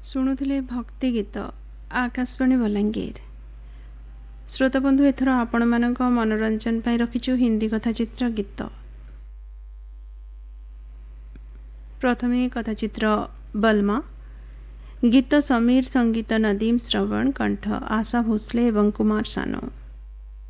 शुणुले भक्ति गीत आकाशवाणी बलांगीर। श्रोता बंधु एथर आपण मानक मनोरंजन पाई रखिछु हिंदी कथाचित्र गीत। प्रथमे कथाचित्र बलमा। गीत समीर, संगीत नदीम श्रवण, कंठ आशा भोसले एवं कुमार सानो।